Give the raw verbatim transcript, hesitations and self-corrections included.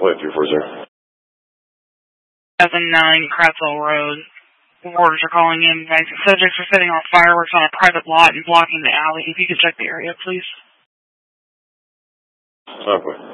Flight three four zero. seven nine Kratzel Road. Warders are calling in. Guys, subjects are setting off fireworks on a private lot and blocking the alley. If you could check the area, please. Okay.